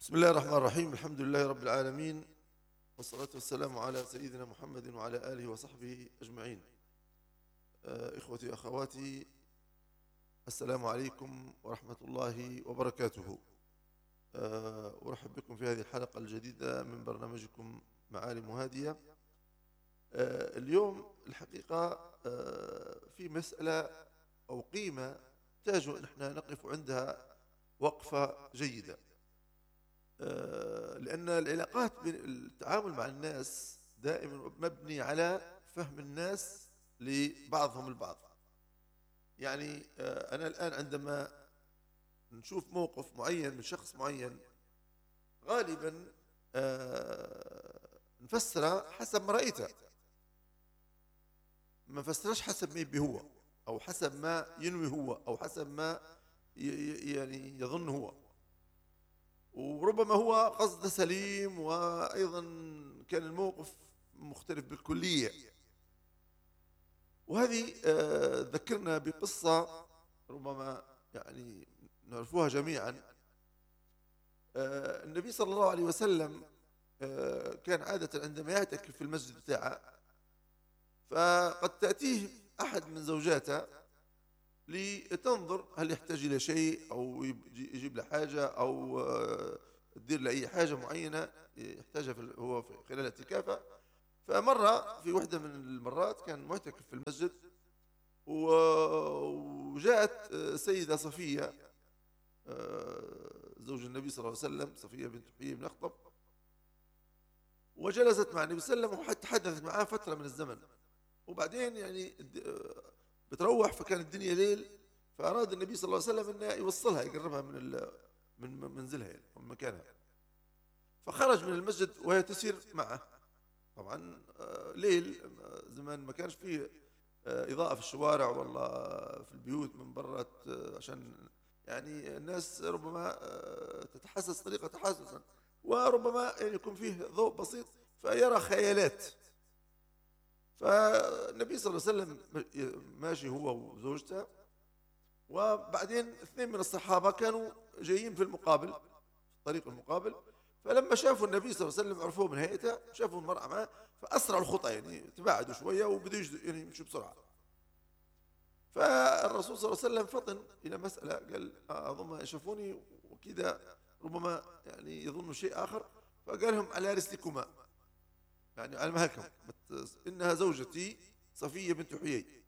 بسم الله الرحمن الرحيم. الحمد لله رب العالمين، والصلاة والسلام على سيدنا محمد وعلى آله وصحبه أجمعين. إخوتي وأخواتي، السلام عليكم ورحمة الله وبركاته. أرحب بكم في هذه الحلقة الجديدة من برنامجكم معالم هادية. اليوم الحقيقة في مسألة أو قيمة تحتاج أن احنا نقف عندها وقفة جيدة. لأن العلاقات بين التعامل مع الناس دائما مبني على فهم الناس لبعضهم البعض. يعني أنا الآن عندما نشوف موقف معين من شخص معين غالبا نفسره حسب ما رأيته، ما نفسرش حسب ما يبي هو، أو حسب ما ينوي هو، أو حسب ما يعني يظن هو. وربما هو قصده سليم، وأيضا كان الموقف مختلف بالكلية. وهذه ذكرنا بقصة ربما يعني نعرفوها جميعا. النبي صلى الله عليه وسلم كان عادة عندما يعتكف في المسجد بتاعه، فقد تأتيه أحد من زوجاته لتنظر هل يحتاج إلى شيء، أو يجيب له حاجة، أو تدير له أي حاجة معينة يحتاجها هو في خلال اعتكافه. فمرة في واحدة من المرات كان معتكف في المسجد، وجاءت سيدة صفية زوج النبي صلى الله عليه وسلم، صفية بنت حيي بن أخطب، وجلست مع النبي صلى الله عليه وسلم وحتى تحدثت معاه فترة من الزمن. وبعدين يعني بتروح، فكان الدنيا ليل، فأراد النبي صلى الله عليه وسلم أنه يوصلها، يقربها من منزلها يعني من مكانها. فخرج من المسجد وهي تسير معه. طبعا ليل، زمان ما كانش فيه إضاءة في الشوارع ولا في البيوت من برا، عشان يعني الناس ربما تتحسس طريقة تحسسا، وربما يعني يكون فيه ضوء بسيط فيرى خيالات. فالنبي صلى الله عليه وسلم ماشي هو وزوجته، وبعدين اثنين من الصحابة كانوا جايين في المقابل، في الطريق المقابل. فلما شافوا النبي صلى الله عليه وسلم عرفوه من هيئته، شافوا المرأة معه، فأسرعوا الخطى، يعني تباعدوا شوية وبدوا يعني يمشوا بسرعة. فالرسول صلى الله عليه وسلم فطن إلى مسألة، قال أظن يشوفوني وكذا ربما يعني يظنوا شيء آخر، فقال لهم على رسلكما، يعني على مهلكم، إنها زوجتي صفية بنت حيي.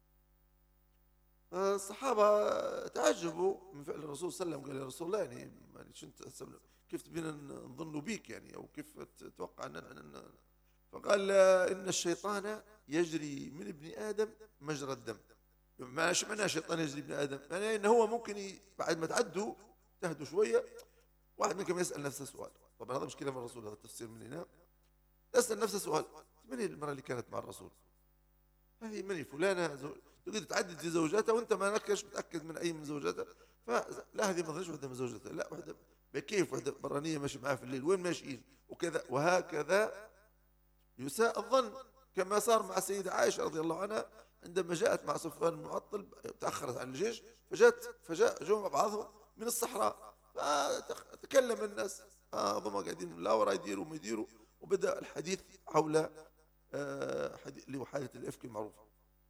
الصحابة تعجبوا من فعل الرسول صلى الله عليه وسلم. قال يا رسول الله، يعني شو انت كيف تبينا نظن بيك، يعني او كيف تتوقع ان فقال ان الشيطان يجري من ابن ادم مجرى الدم. ما معنى الشيطان يجري من ادم؟ يعني انه هو ممكن بعد ما تعدوا تهدوا شويه، واحد منكم يسال نفسه سؤال. طبعا هذا مش كلام الرسول، هذا التفسير من هنا. يسال نفسه سؤال: من هي المراه اللي كانت مع الرسول؟ هذه من فلانة تقدر تعدد في زوجاتها وانت ما نكش متاكد من اي من زوجاتها. فلا، هذه ما ظنش واحده من زوجاتها، لا، واحده بكيف واحده برانيه ماشي معاه في الليل، وين ماشيين وكذا، وهكذا يساء الظن. كما صار مع السيده عائشه رضي الله عنها عندما جاءت مع صفوان المعطل، تاخرت عن الجيش، فجاء جو مع بعضهم من الصحراء، فتكلم الناس، هم قاعدين لا وراء يديروا ما يديروا، وبدا الحديث حول اللي هو حادث الإفك المعروفة.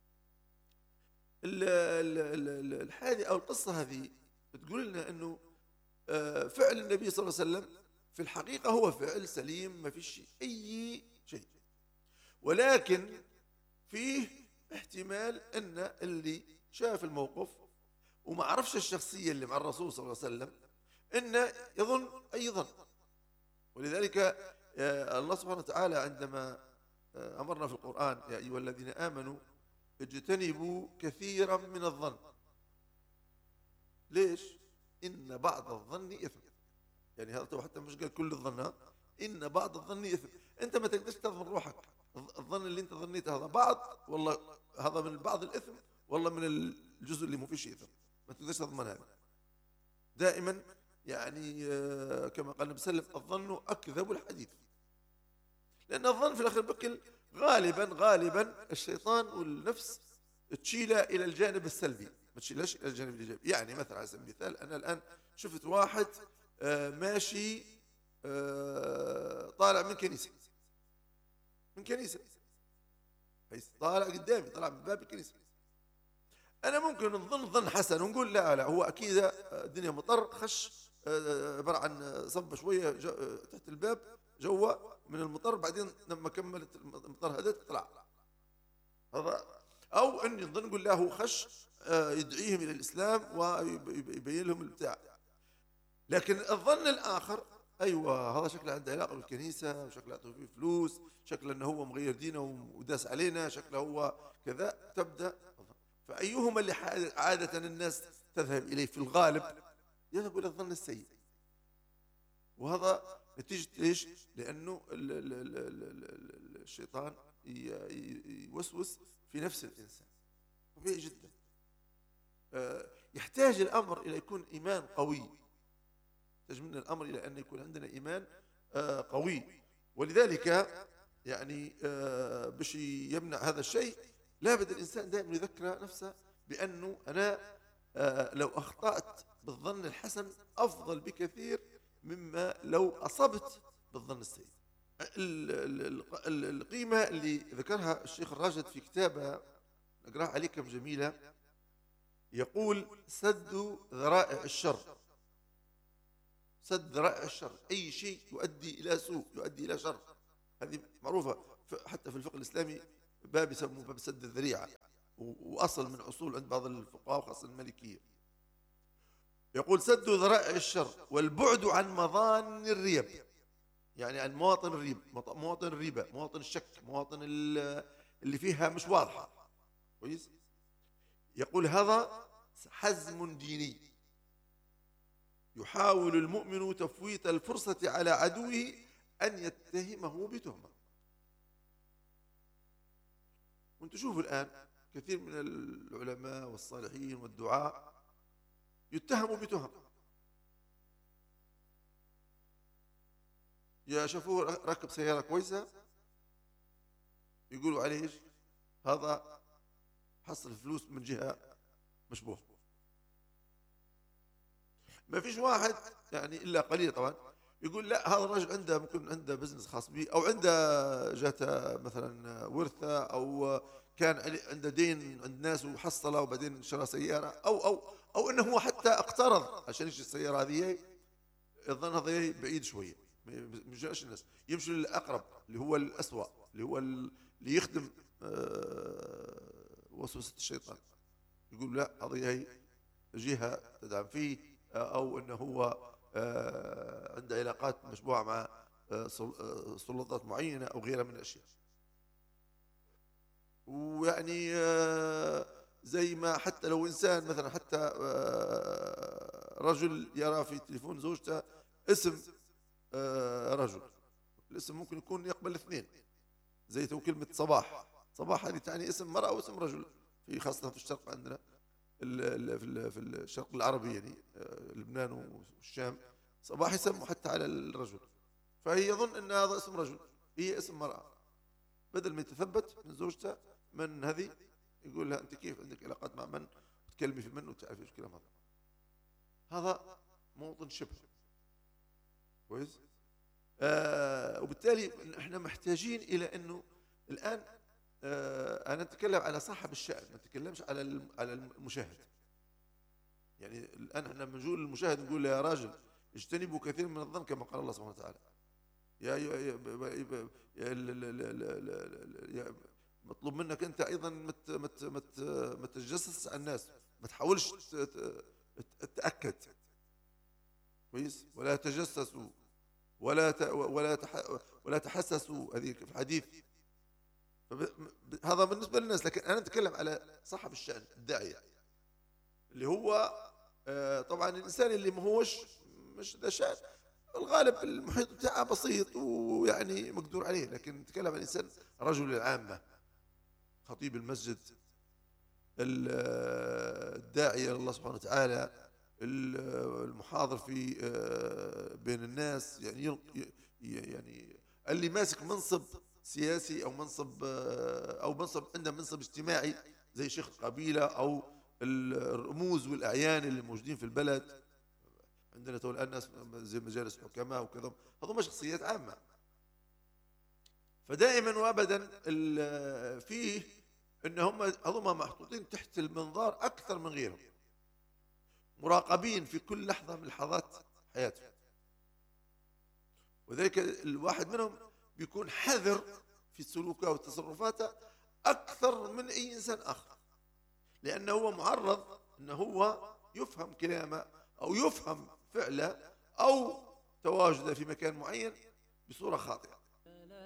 الحادثة أو القصة هذه بتقول لنا أنه فعل النبي صلى الله عليه وسلم في الحقيقة هو فعل سليم، ما فيش أي شيء، ولكن فيه احتمال أن اللي شاف الموقف وما عرفش الشخصية اللي مع الرسول صلى الله عليه وسلم أنه يظن أي ظن. ولذلك الله سبحانه وتعالى عندما أمرنا في القرآن: يا أيها الذين آمنوا اجتنبوا كثيرا من الظن. ليش؟ إن بعض الظن إثم. يعني هذا حتى مش قال كل الظن، إن بعض الظن إثم. أنت ما تقدرش تظن روحك، الظن اللي أنت ظنيته هذا بعض، والله هذا من بعض الإثم، والله من الجزء اللي مو فيش إثم، ما تقدرش تضمن هذا دائما. يعني كما قال النبي صلى الله عليه وسلم: الظن أكذب الحديث. لأن الظن في الآخر بكل غالبا الشيطان والنفس تشيله إلى الجانب السلبي، ما تشيلهاش إلى الجانب الإيجابي. يعني مثلا على سبيل المثال، أنا الآن شفت واحد ماشي طالع من كنيسة طالع قدامي، طالع من باب الكنيسة، أنا ممكن نظن ظن حسن ونقول لا لا هو أكيد الدنيا مطر خش عبارة عن صب شوية تحت الباب جوا من المطر، بعدين لما كملت المطر هدت طلع. هذا أو أني نظن نقول لا هو خش يدعيهم إلى الإسلام ويبين لهم البتاع. لكن الظن الآخر أيوة هذا شكله عنده علاقة بالكنيسة، وشكله يعطيه فيه فلوس، شكله أنه هو مغير دينه وداس علينا، شكله هو كذا، تبدأ. فأيهما اللي عادة الناس تذهب إليه في الغالب؟ يذهب إلى الظن السيء. وهذا نتيجة ليش؟ لأنه الشيطان يوسوس في نفس الإنسان، طبيعي جدا. يحتاج الأمر إلى يكون إيمان قوي، يحتاج منا الأمر إلى أن يكون عندنا إيمان قوي. ولذلك يعني باش يمنع هذا الشيء لابد الإنسان دائما يذكر نفسه بأنه أنا لو أخطأت بالظن الحسن أفضل بكثير مما لو أصبت بالظن السيء. القيمة اللي ذكرها الشيخ الراشد في كتابه نقرأ عليكم جميلة، يقول سد ذرائع الشر. سد ذرائع الشر أي شيء يؤدي إلى سوء، يؤدي إلى شر، هذه معروفة حتى في الفقه الإسلامي باب يسموه باب سد الذريعة، وأصل من أصول عند بعض الفقهاء وخاصة المالكية. يقول سد ذرائع الشر والبعد عن مظان الريب، يعني عن مواطن الريب، مواطن الريبة، مواطن الشك، مواطن اللي فيها مش واضحة كويس. يقول هذا حزم ديني يحاول المؤمن تفويت الفرصة على عدوه أن يتهمه بتهمة. وانتم شوفوا الآن كثير من العلماء والصالحين والدعاء يتهموا بتهم، يا شافوه ركب سيارة كويسة يقولوا عليه ايش؟ هذا حصل فلوس من جهة مشبوه. ما فيش واحد يعني إلا قليل طبعا يقول لا هذا الرجل عنده ممكن عنده بزنس خاص به، أو عنده جاته مثلا ورثة، أو كان عنده دين عند ناس وحصله وبعدين شرى سيارة، أو أنه هو حتى اقترض عشان يشتري السيارة هذه. الظن هذا بعيد شوية، مش الناس يمشي للأقرب اللي هو الأسوأ، اللي هو اللي يخدم وسوسة الشيطان. يقول لا هذه هي جهة تدعم فيه، أو أنه هو عنده علاقات مشبوعة مع سلطات معينة أو غيرها من الأشياء. ويعني زي ما حتى لو إنسان مثلا حتى رجل يرى في تليفون زوجته اسم رجل، الاسم ممكن يكون يقبل الاثنين، زي تو كلمة صباح. صباح هذه تعني اسم مرأة واسم رجل، في خاصة في الشرق عندنا في الشرق العربي يعني لبنان والشام، صباح يسموا حتى على الرجل، فهي يظن ان هذا اسم رجل، هي اسم مرأة. بدل ما يتثبت من زوجته من هذه يقول لها انت كيف عندك علاقات مع من وتكلمي في من وتعرفي ايش الكلام هذا. هذا موطن شبه كويس. وبالتالي احنا محتاجين الى انه الان انا اتكلم على صاحب الشأن، ما اتكلمش على المشاهد. يعني الان احنا لما نقول للمشاهد نقول له يا راجل اجتنبوا كثير من الظن كما قال الله سبحانه وتعالى. يا مطلوب منك انت ايضا ما تتجسس على الناس، ما تحاولش تتاكد كويس، ولا تجسسوا ولا تحسسوا، هذه في الحديث. هذا بالنسبه للناس، لكن انا اتكلم على صاحب الشأن الداعيه، اللي هو طبعا الانسان اللي ما هوش مش ذا شأن، الغالب المحيط بتاعه بسيط ويعني مقدور عليه، لكن نتكلم عن الانسان رجل العامه، خطيب المسجد، الداعيه لله سبحانه وتعالى، المحاضر في بين الناس، يعني اللي ماسك منصب سياسي او منصب عنده منصب اجتماعي زي شيخ القبيله او الرموز والاعيان اللي موجودين في البلد. عندنا تو الآن ناس زي مجالس حكماء وكذا، هذوما شخصيات عامة. فدائما وابدا فيه ان هم هذوما محطوطين تحت المنظار اكثر من غيرهم، مراقبين في كل لحظة من لحظات حياتهم. وذلك الواحد منهم بيكون حذر في سلوكه وتصرفاته أكثر من أي إنسان آخر، لأنه هو معرض أنه هو يفهم كلامه أو يفهم فعله أو تواجده في مكان معين بصورة خاطئة.